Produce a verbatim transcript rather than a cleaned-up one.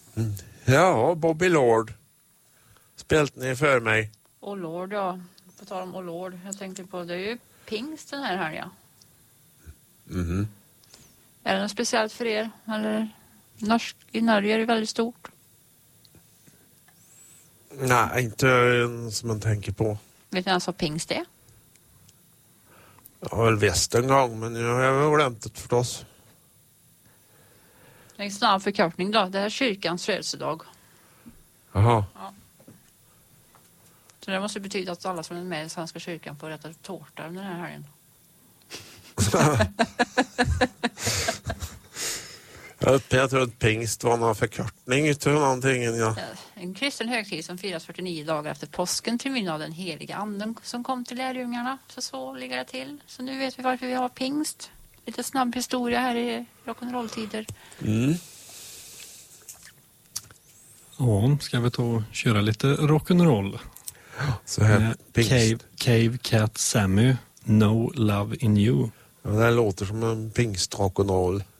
Mm. Ja, Bobby Lord. Spelat ni för mig. Och Lord, ja. På tal om och Lord. Jag tänkte på, det är ju pingst den här helgen. Mhm. Är det något speciellt för er? Eller norsk, i Norge är det väldigt stort. Nej, inte en som man tänker på. Vet ni ens vad pingst är? Jag har väl väst en gång, men jag har väl ordentligt förstås. En snabb förkortning då. Det här är kyrkans födelsedag. Jaha. Ja. Så det måste betyda att alla som är med i Svenska kyrkan får äta tårta under den här helgen. Jag tror att pingst var någon förkortning utav någonting. Ja. En kristen högtid som firas fyrtionio dagar efter påsken till minne av den heliga anden som kom till lärjungarna. Så så ligger det till. Så nu vet vi varför vi har pingst. Lite snabb historia här i rock'n'roll-tider. Mm. Ja, ska vi ta och köra lite rock'n'roll? Så här, Cave, Cave Cat Sammy, No Love in You. Ja, det här låter som en pingst rock'n'roll.